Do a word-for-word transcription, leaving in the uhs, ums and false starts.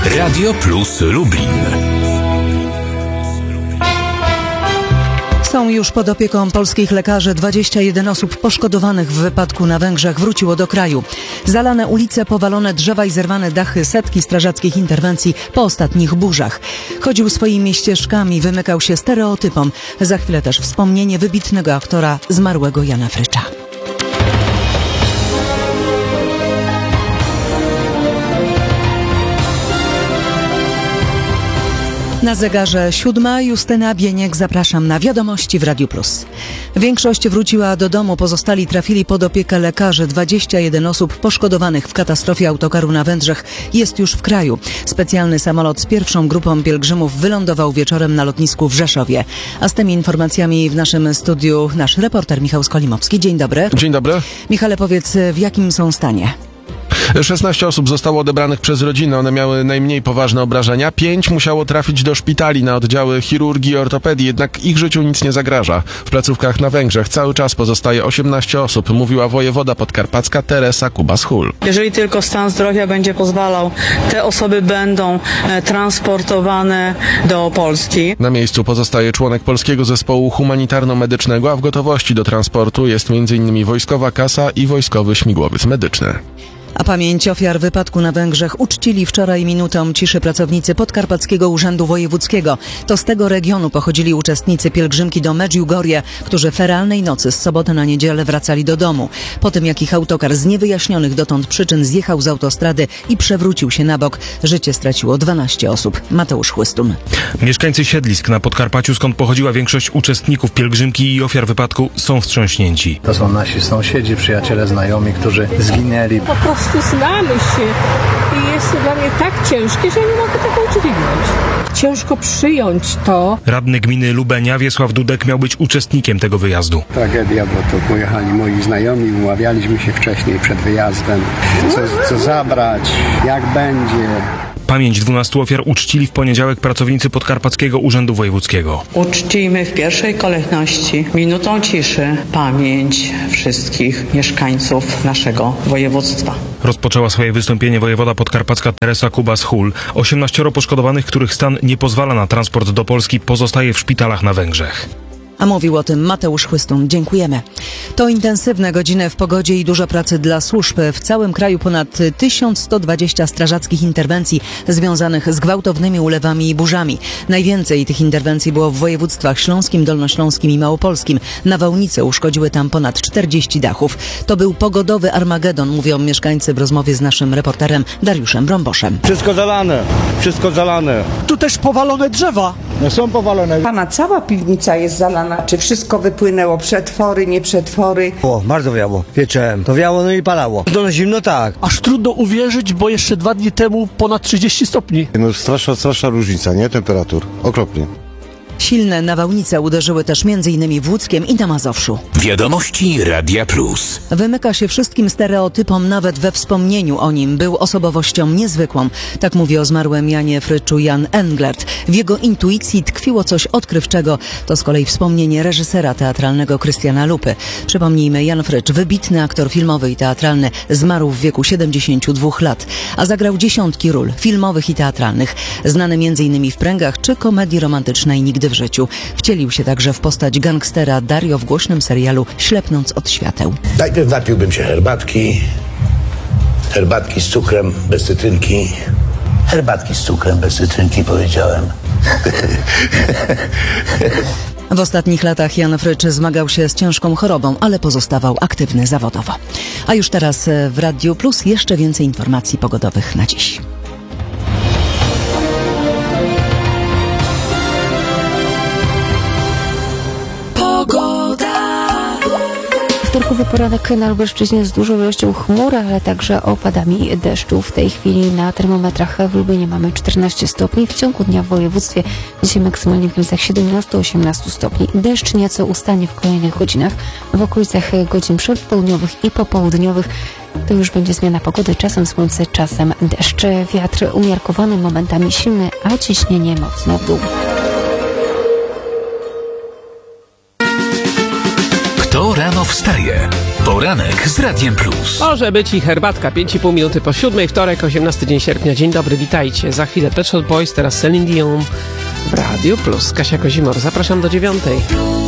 Radio Plus Lublin. Są już pod opieką polskich lekarzy. dwadzieścia jeden osób poszkodowanych w wypadku na Węgrzech wróciło do kraju. Zalane ulice, powalone drzewa i zerwane dachy, setki strażackich interwencji po ostatnich burzach. Chodził swoimi ścieżkami, wymykał się stereotypom. Za chwilę też wspomnienie wybitnego aktora zmarłego Jana Frycza. Na zegarze siódma, Justyna Bieniek, zapraszam na wiadomości w Radiu Plus. Większość wróciła do domu, pozostali trafili pod opiekę lekarzy. dwadzieścia jeden osób poszkodowanych w katastrofie autokaru na Węgrzech jest już w kraju. Specjalny samolot z pierwszą grupą pielgrzymów wylądował wieczorem na lotnisku w Rzeszowie. A z tymi informacjami w naszym studiu nasz reporter Michał Skolimowski. Dzień dobry. Dzień dobry. Michale, powiedz, w jakim są stanie? szesnaście osób zostało odebranych przez rodziny. One miały najmniej poważne obrażenia. Pięć musiało trafić do szpitali na oddziały chirurgii i ortopedii, jednak ich życiu nic nie zagraża. W placówkach na Węgrzech cały czas pozostaje osiemnaście osób, mówiła wojewoda podkarpacka Teresa Kubas-Hull. Jeżeli tylko stan zdrowia będzie pozwalał, te osoby będą e, transportowane do Polski. Na miejscu pozostaje członek polskiego zespołu humanitarno-medycznego, a w gotowości do transportu jest między innymi wojskowa kasa i wojskowy śmigłowiec medyczny. A pamięć ofiar wypadku na Węgrzech uczcili wczoraj minutą ciszy pracownicy Podkarpackiego Urzędu Wojewódzkiego. To z tego regionu pochodzili uczestnicy pielgrzymki do Medjugorje, którzy feralnej nocy z soboty na niedzielę wracali do domu. Po tym, jak ich autokar z niewyjaśnionych dotąd przyczyn zjechał z autostrady i przewrócił się na bok, życie straciło dwanaście osób. Mateusz Chłystun. Mieszkańcy siedlisk na Podkarpaciu, skąd pochodziła większość uczestników pielgrzymki i ofiar wypadku, są wstrząśnięci. To są nasi sąsiedzi, przyjaciele, znajomi, którzy zginęli. Po prostu znamy się i jest to dla mnie tak ciężkie, że nie mogę tego udźwignąć. Ciężko przyjąć to. Radny gminy Lubenia Wiesław Dudek miał być uczestnikiem tego wyjazdu. Tragedia, bo to pojechali moi znajomi, umawialiśmy się wcześniej przed wyjazdem, co, co zabrać, jak będzie. Pamięć dwunastu ofiar uczcili w poniedziałek pracownicy Podkarpackiego Urzędu Wojewódzkiego. Uczcijmy w pierwszej kolejności minutą ciszy pamięć wszystkich mieszkańców naszego województwa. Rozpoczęła swoje wystąpienie wojewoda podkarpacka Teresa Kubas-Hull. osiemnaścioro poszkodowanych, których stan nie pozwala na transport do Polski, pozostaje w szpitalach na Węgrzech. A mówił o tym Mateusz Chłystun. Dziękujemy. To intensywne godziny w pogodzie i dużo pracy dla służb. W całym kraju ponad tysiąc sto dwadzieścia strażackich interwencji związanych z gwałtownymi ulewami i burzami. Najwięcej tych interwencji było w województwach śląskim, dolnośląskim i małopolskim. Nawałnice uszkodziły tam ponad czterdzieści dachów. To był pogodowy Armagedon, mówią mieszkańcy w rozmowie z naszym reporterem Dariuszem Brąboszem. Wszystko zalane, wszystko zalane. Tu też powalone drzewa. No są powalone. Pana cała piwnica jest zalana. Czy wszystko wypłynęło? Przetwory, nie przetwory? O, bardzo wiało. Pieczem. To wiało, no i palało. No zimno tak. Aż trudno uwierzyć, bo jeszcze dwa dni temu ponad trzydzieści stopni. No straszna, straszna różnica, nie? Temperatur. Okropnie. Silne nawałnice uderzyły też m.in. w Łódzkiem i na Mazowszu. Wiadomości Radia Plus. Wymyka się wszystkim stereotypom, nawet we wspomnieniu o nim. Był osobowością niezwykłą. Tak mówi o zmarłym Janie Fryczu Jan Englert. W jego intuicji tkwiło coś odkrywczego. To z kolei wspomnienie reżysera teatralnego Krystiana Lupy. Przypomnijmy, Jan Frycz, wybitny aktor filmowy i teatralny, zmarł w wieku siedemdziesięciu dwóch lat, a zagrał dziesiątki ról filmowych i teatralnych. Znany m.in. w Pręgach czy komedii romantycznej Nigdy w życiu. Wcielił się także w postać gangstera Dario w głośnym serialu Ślepnąc od świateł. Najpierw napiłbym się herbatki, herbatki z cukrem, bez cytrynki. Herbatki z cukrem, bez cytrynki, powiedziałem. W ostatnich latach Jan Frycz zmagał się z ciężką chorobą, ale pozostawał aktywny zawodowo. A już teraz w Radiu Plus jeszcze więcej informacji pogodowych na dziś. Wtorkowy poranek na Lubelszczyźnie z dużą ilością chmur, ale także opadami deszczu. W tej chwili na termometrach w Lublinie mamy czternaście stopni. W ciągu dnia w województwie dzisiaj maksymalnie w granicach siedemnaście do osiemnastu stopni. Deszcz nieco ustanie w kolejnych godzinach. W okolicach godzin przedpołudniowych i popołudniowych to już będzie zmiana pogody. Czasem słońce, czasem deszcz. Wiatr umiarkowany, momentami silny, a ciśnienie mocno w dół. Kto rano wstaje? Poranek Poranek z Radiem Plus. Może być i herbatka. pięć i pół minuty po siódmej, wtorek, osiemnasty dzień sierpnia. Dzień dobry, witajcie. Za chwilę Pet Shop Boys, teraz Celine Dion w Radiu Plus. Kasia Kozimor, zapraszam do dziewiątej.